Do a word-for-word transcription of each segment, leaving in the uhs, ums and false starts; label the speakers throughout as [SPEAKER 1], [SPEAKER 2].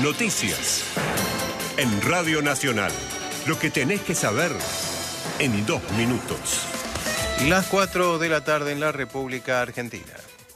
[SPEAKER 1] noticias. En Radio Nacional, lo que tenés que saber en dos minutos.
[SPEAKER 2] Las cuatro de la tarde en la República Argentina.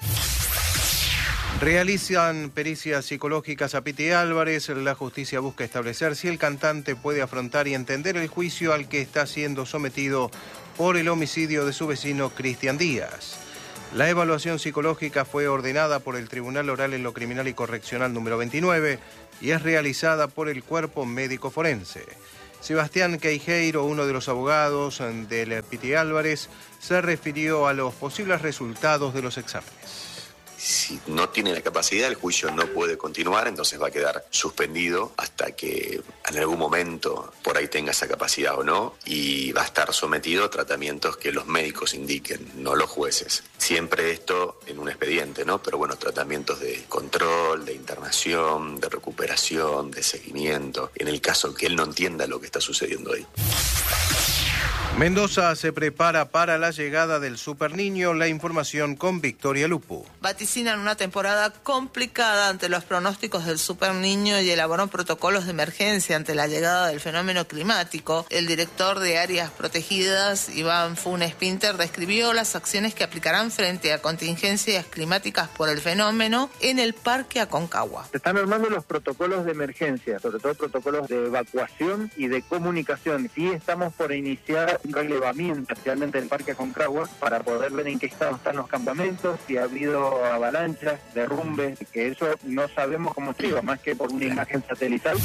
[SPEAKER 2] Realizan pericias psicológicas a Piti Álvarez. La justicia busca establecer si el cantante puede afrontar y entender el juicio al que está siendo sometido por el homicidio de su vecino Cristian Díaz. La evaluación psicológica fue ordenada por el Tribunal Oral en lo Criminal y Correccional número veintinueve y es realizada por el Cuerpo Médico Forense. Sebastián Queijeiro, uno de los abogados del Piti Álvarez, se refirió a los posibles resultados de los exámenes.
[SPEAKER 3] Si no tiene la capacidad, el juicio no puede continuar, entonces va a quedar suspendido hasta que en algún momento por ahí tenga esa capacidad o no, y va a estar sometido a tratamientos que los médicos indiquen, no los jueces. Siempre esto en un expediente, ¿no? Pero bueno, tratamientos de control, de internación, de recuperación, de seguimiento, en el caso que él no entienda lo que está sucediendo ahí.
[SPEAKER 2] Mendoza se prepara para la llegada del Super Niño. La información con Victoria Lupu.
[SPEAKER 4] Vaticinan una temporada complicada ante los pronósticos del Super Niño y elaboran protocolos de emergencia ante la llegada del fenómeno climático. El director de Áreas Protegidas, Iván Funes Pinter, describió las acciones que aplicarán frente a contingencias climáticas por el fenómeno en el Parque Aconcagua.
[SPEAKER 5] Se están armando los protocolos de emergencia, sobre todo protocolos de evacuación y de comunicación. Sí estamos por iniciar un relevamiento, especialmente del Parque Aconcagua, para poder ver en qué estado están los campamentos, si ha habido avalanchas, derrumbes, que eso no sabemos cómo se iba, más que por una imagen satelital.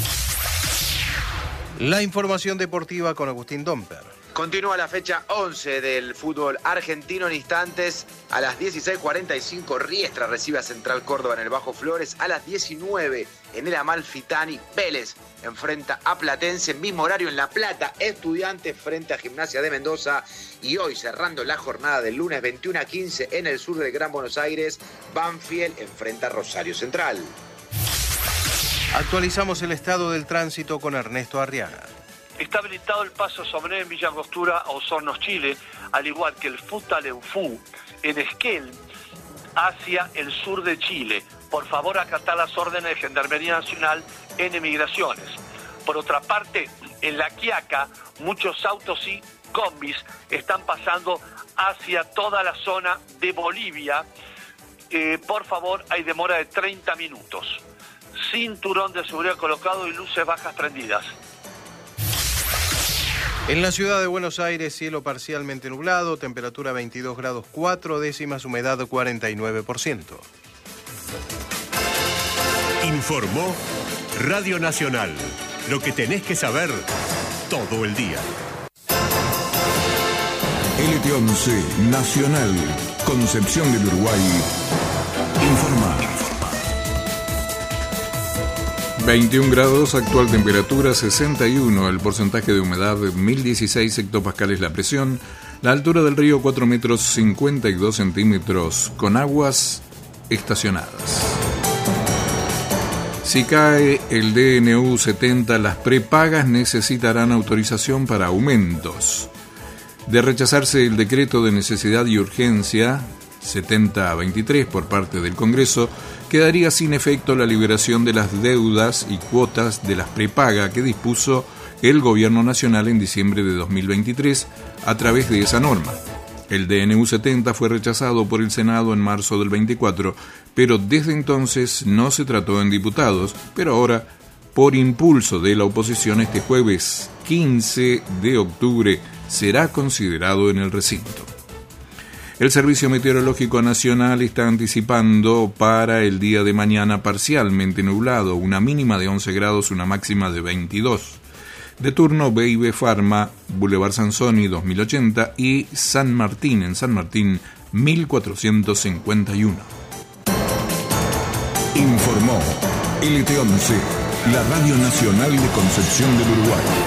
[SPEAKER 2] La información deportiva con Agustín Domper.
[SPEAKER 6] Continúa la fecha once del fútbol argentino. En instantes, a las dieciséis cuarenta y cinco, Riestra recibe a Central Córdoba en el Bajo Flores. A las diecinueve, en el Amalfitani, Vélez enfrenta a Platense. Mismo horario en La Plata, Estudiantes frente a Gimnasia de Mendoza. Y hoy, cerrando la jornada del lunes veintiuno a quince, en el sur del Gran Buenos Aires, Banfield enfrenta a Rosario Central.
[SPEAKER 2] Actualizamos el estado del tránsito con Ernesto Arriaga.
[SPEAKER 7] Está habilitado el paso Sobré en Villa Angostura a Osornos, Chile, al igual que el Futaleufú en Esquel hacia el sur de Chile. Por favor, acatar las órdenes de Gendarmería Nacional en emigraciones. Por otra parte, en La Quiaca, muchos autos y combis están pasando hacia toda la zona de Bolivia. Eh, por favor, hay demora de treinta minutos. Cinturón de seguridad colocado y luces bajas prendidas.
[SPEAKER 2] En la ciudad de Buenos Aires, cielo parcialmente nublado, temperatura veintidós grados cuatro décimas, humedad cuarenta y nueve por ciento.
[SPEAKER 1] Informó Radio Nacional. Lo que tenés que saber todo el día.
[SPEAKER 8] L T once Nacional, Concepción del Uruguay, informa.
[SPEAKER 9] veintiún grados, actual temperatura sesenta y uno, el porcentaje de humedad mil dieciséis hectopascales la presión, la altura del río cuatro metros cincuenta y dos centímetros, con aguas estacionadas. Si cae el D N U setenta, las prepagas necesitarán autorización para aumentos. De rechazarse el decreto de necesidad y urgencia setenta veintitrés por parte del Congreso, quedaría sin efecto la liberación de las deudas y cuotas de las prepaga que dispuso el Gobierno Nacional en diciembre de dos mil veintitrés a través de esa norma. El D N U setenta fue rechazado por el Senado en marzo del veinticuatro, pero desde entonces no se trató en diputados, pero ahora, por impulso de la oposición, este jueves quince de octubre será considerado en el recinto. El Servicio Meteorológico Nacional está anticipando para el día de mañana parcialmente nublado, una mínima de once grados, una máxima de veintidós. De turno B y B Pharma, Boulevard Sansoni dos mil ochenta y San Martín, en San Martín mil cuatrocientos cincuenta y uno.
[SPEAKER 8] Informó L T once, la Radio Nacional de Concepción del Uruguay.